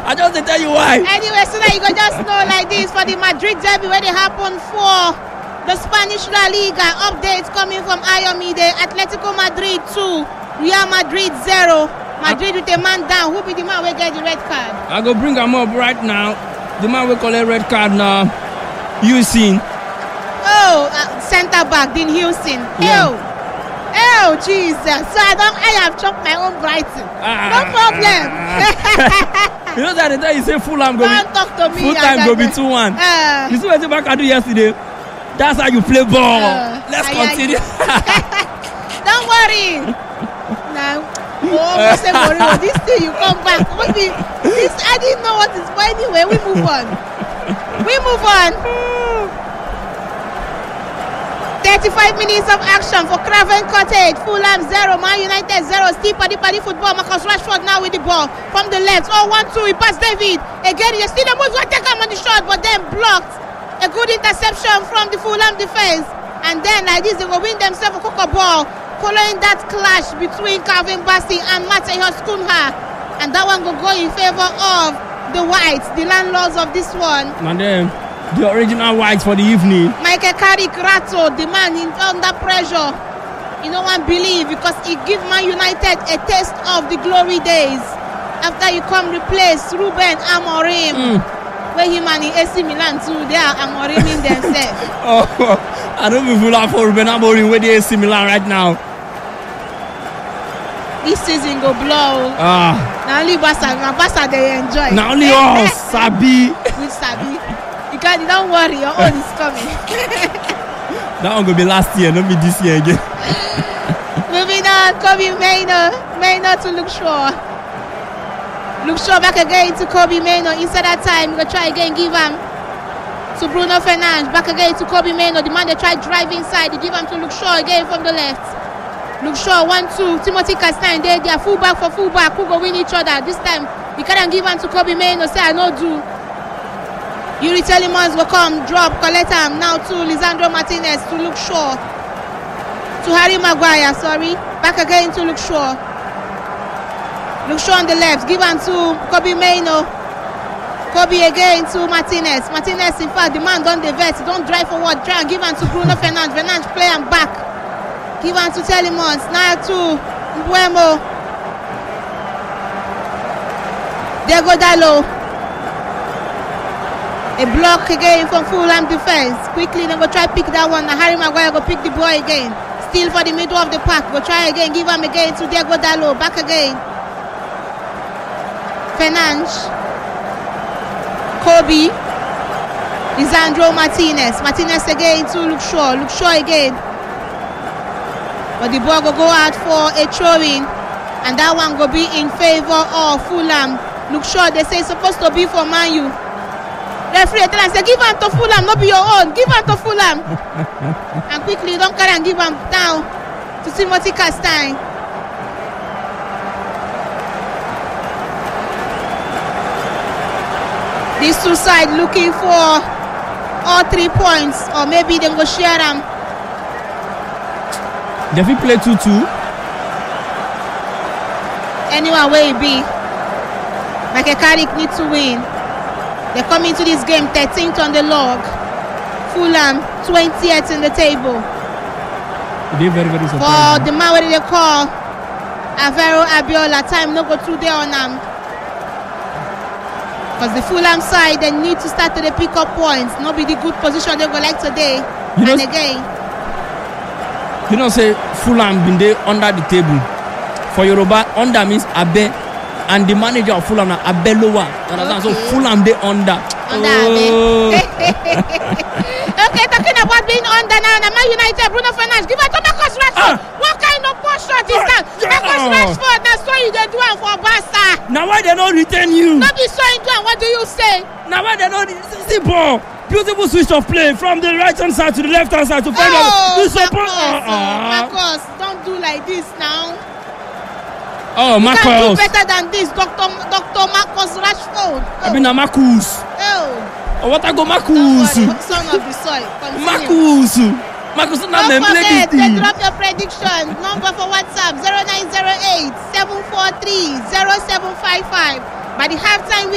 I just to tell you why. Anyway, so that you go just know like this for the Madrid derby where they happen for the Spanish La Liga. Updates coming from Ayomide. Atletico Madrid 2, Real Madrid 0. Madrid with a man down. Who be the man will get the red card? I go bring him up right now. The man will collect red card now. Houston. Oh, centre back, Dean Houston. Yeah. Oh, Jesus. So I have chopped my own Brighton. No problem. You know that the time you say Fulham go Don't talk to me. full time go be 2-1. You see what Baka do yesterday? That's how you play ball. Let's continue. Don't worry. Now, this thing you come back. Maybe this I didn't know what is. But anyway, we move on. 35 minutes of action for Craven Cottage. Fulham 0, Man United 0. Still Paddy football. Marcus Rashford now with the ball from the left. 1-2. He passed David. Again, he still moves. One take him on the shot, but then blocked. A good interception from the Fulham defense. And then like this, they will win themselves a cocoa ball following that clash between Calvin Bassey and Mateusz Cunha. And that one will go in favor of the Whites, the landlords of this one. And then the original Whites for the evening. Michael Carrick Ratto, the man under pressure. You know one believe because he give Man United a taste of the glory days. After you come replace Ruben Amorim. Where him and AC Milan too, they are Amoriming themselves. I don't be full of for Ruben Amorim where they AC Milan right now. This season go blow. Now only Barca they enjoy. Now only us, Sabi. With Sabi. You don't worry, your own is coming. That one go be last year, not be this year again. Moving on, Kobe Mainoo to Luke Shaw. Luke Shaw back again to Kobe Mainoo. Inside that time, we're going to try again, give him to Bruno Fernandes. Back again to Kobe Mainoo. The man they try drive inside. They give him to Luke Shaw again from the left. Luke Shaw 1-2. Timothy Castagne there. They are fullback for fullback. Who go win each other. This time, we can't give him to Kobe Mainoo. Say, I know do. Yuri Telemans will come, drop, collect him. Now to Lisandro Martinez, to Luke Shaw. To Harry Maguire, sorry. Back again to Luke Shaw. Luke Shaw on the left, give him to Kobe Mainoo. Kobe again to Martinez. Martinez, in fact, the man don't divert, don't drive forward. Try and give him to Bruno Fernandes. Fernandes play him back. Give him to Telemans. Now to Mbeumo. Diego Dalot. A block again from Fulham defense. Quickly, they go try pick that one. Now Harry Maguire go pick the ball again. Still for the middle of the park. Go try again. Give him again to Diego Dalot. Back again. Fernandes. Kobe. Lisandro Martinez. Martinez again to Luke Shaw. Luke Shaw again. But the ball go out for a throw-in. And that one go be in favor of Fulham. Luke Shaw, they say it's supposed to be for Man U. Referee tell him, say, give him to Fulham, not be your own. Give him to Fulham. And quickly, don't carry and give him down to Timothy Castagne. These two sides looking for all 3 points, or maybe they go share them. They will play 2-2. Anyone where it be, Michael Carrick need to win. They come into this game 13th on the log. Fulham 20th in the table. They very surprising. For the man where they call Alvaro Abiola, time no go through there on them. Because the Fulham side, they need to start to pick up points. Not be the good position they go like today. And again. You know, say Fulham been there under the table. For Yoruba, under means Abe. And the manager of Fulham is Abelowa. Okay. So Fulham they under. Okay, talking about being under now. Man United, Bruno Fernandes, give it to Marcus Rashford. What kind of poor shot is that? Marcus Rashford, that's what you they doing for Barca. Now why they don't retain you? Not be so into it. What do you say? Now why they don't see ball? Beautiful switch of play from the right hand side to the left hand side to find Marcus, don't do like this now. Oh, Marcus. You can't do better than this, Dr. Marcus Rashford. I mean, Marcus. Oh, what I go, Marcus? Son of the soil. Marcus. Marcus, don't forget to drop your prediction. Number for WhatsApp 0908 743 0755. By the halftime.